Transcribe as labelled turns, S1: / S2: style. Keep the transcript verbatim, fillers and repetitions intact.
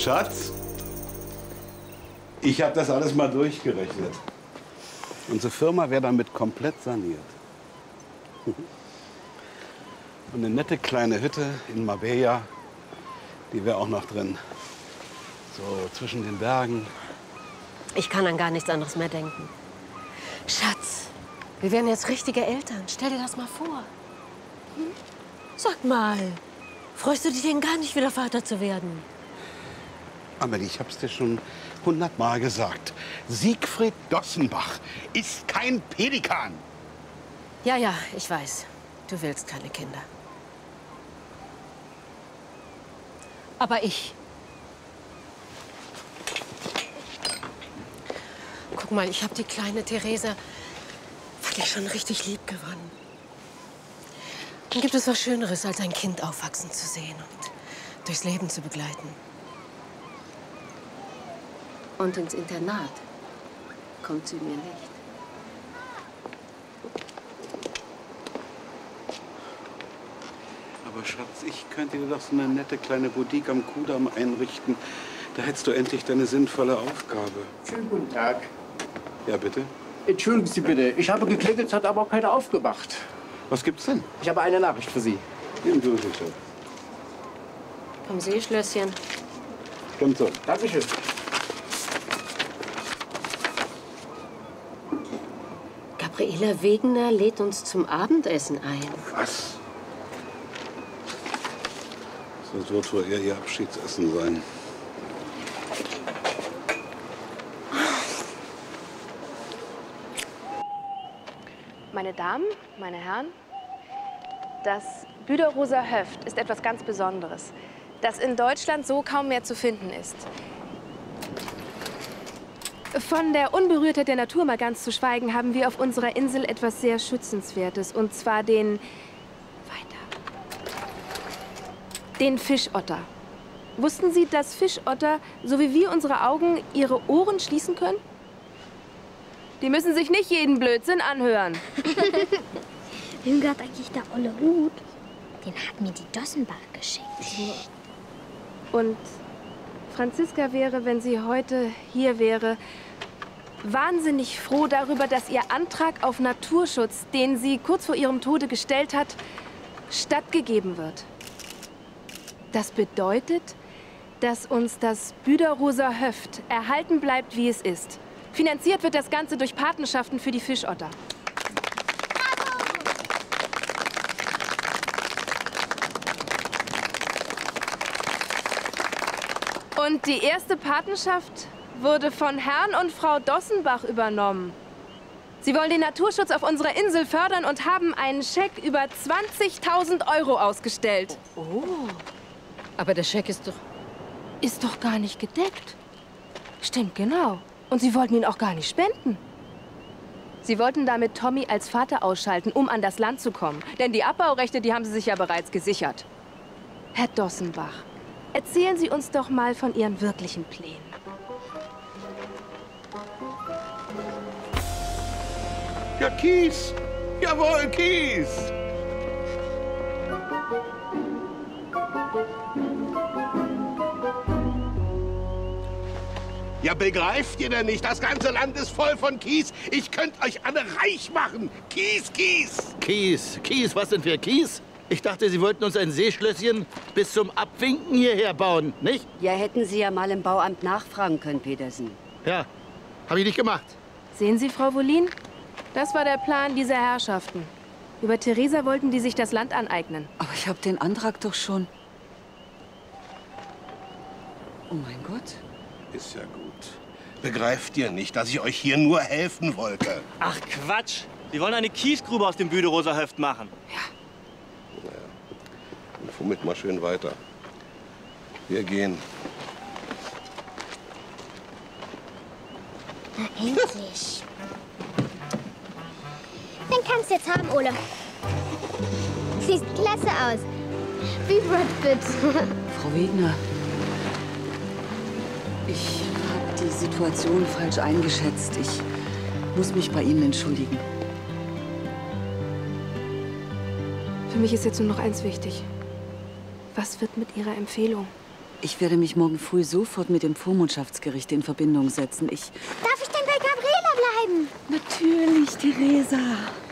S1: Schatz, ich habe das alles mal durchgerechnet. Unsere Firma wäre damit komplett saniert. Und eine nette kleine Hütte in Marbella, die wäre auch noch drin. So zwischen den Bergen.
S2: Ich kann an gar nichts anderes mehr denken. Schatz, wir wären jetzt richtige Eltern. Stell dir das mal vor. Hm? Sag mal, freust du dich denn gar nicht, wieder Vater zu werden?
S1: Amelie, ich hab's dir schon hundertmal gesagt. Siegfried Dossenbach ist kein Pelikan.
S2: Ja, ja, ich weiß. Du willst keine Kinder. Aber ich. Guck mal, ich habe die kleine Theresa wirklich schon richtig lieb gewonnen. Dann gibt es was Schöneres, als ein Kind aufwachsen zu sehen und durchs Leben zu begleiten.
S3: Und ins Internat kommt sie mir nicht.
S1: Aber Schatz, ich könnte dir doch so eine nette kleine Boutique am Kudamm einrichten. Da hättest du endlich deine sinnvolle Aufgabe.
S4: Schönen guten Tag.
S1: Ja, bitte?
S4: Entschuldigen Sie bitte, ich habe geklingelt, es hat aber auch keiner aufgemacht.
S1: Was gibt's denn?
S4: Ich habe eine Nachricht für Sie.
S1: Nehmen Sie uns schon.
S2: Kommen Sie, Schlösschen.
S1: Kommt so.
S4: Dankeschön.
S2: Gabriele Wegener lädt uns zum Abendessen ein.
S1: Was? Das wird wohl eher Ihr Abschiedsessen sein.
S5: Meine Damen, meine Herren, das Büderoser Höft ist etwas ganz Besonderes, das in Deutschland so kaum mehr zu finden ist. Von der Unberührtheit der Natur mal ganz zu schweigen, haben wir auf unserer Insel etwas sehr Schützenswertes, und zwar den, weiter, den Fischotter. Wussten Sie, dass Fischotter, so wie wir unsere Augen, ihre Ohren schließen können? Die müssen sich nicht jeden Blödsinn anhören.
S6: Wem gehört eigentlich der olle Hut? Den hat mir die Dossenbach geschenkt.
S5: Und Franziska wäre, wenn sie heute hier wäre, wahnsinnig froh darüber, dass ihr Antrag auf Naturschutz, den sie kurz vor ihrem Tode gestellt hat, stattgegeben wird. Das bedeutet, dass uns das Büderoser Höft erhalten bleibt, wie es ist. Finanziert wird das Ganze durch Patenschaften für die Fischotter. Und die erste Patenschaft wurde von Herrn und Frau Dossenbach übernommen. Sie wollen den Naturschutz auf unserer Insel fördern und haben einen Scheck über zwanzigtausend Euro ausgestellt.
S2: Oh, aber der Scheck ist doch...
S5: Ist doch gar nicht gedeckt. Stimmt, genau. Und sie wollten ihn auch gar nicht spenden. Sie wollten damit Tommy als Vater ausschalten, um an das Land zu kommen. Denn die Abbaurechte, die haben sie sich ja bereits gesichert. Herr Dossenbach, erzählen Sie uns doch mal von Ihren wirklichen Plänen.
S1: Ja, Kies! Jawohl, Kies! Ja, begreift ihr denn nicht? Das ganze Land ist voll von Kies. Ich könnte euch alle reich machen. Kies, Kies!
S7: Kies, Kies, was sind wir, Kies? Ich dachte, Sie wollten uns ein Seeschlösschen bis zum Abwinken hierher bauen, nicht?
S3: Ja, hätten Sie ja mal im Bauamt nachfragen können, Petersen.
S7: Ja, habe ich nicht gemacht.
S5: Sehen Sie, Frau Wollin? Das war der Plan dieser Herrschaften. Über Theresa wollten die sich das Land aneignen.
S8: Aber ich habe den Antrag doch schon. Oh mein Gott.
S1: Ist ja gut. Begreift ihr nicht, dass ich euch hier nur helfen wollte?
S9: Ach Quatsch! Sie wollen eine Kiesgrube aus dem Büderoser Höft machen.
S1: Ja. Naja. Und womit mal schön weiter. Wir gehen.
S6: Na, endlich. Dann kannst du jetzt haben, Ole. Siehst klasse aus. Wie Brad Pitt.
S8: Frau Wegener, ich habe die Situation falsch eingeschätzt. Ich muss mich bei Ihnen entschuldigen.
S5: Für mich ist jetzt nur noch eins wichtig. Was wird mit Ihrer Empfehlung?
S8: Ich werde mich morgen früh sofort mit dem Vormundschaftsgericht in Verbindung setzen. Ich...
S6: Darf ich denn bei Gabriela bleiben?
S8: Natürlich, Theresa.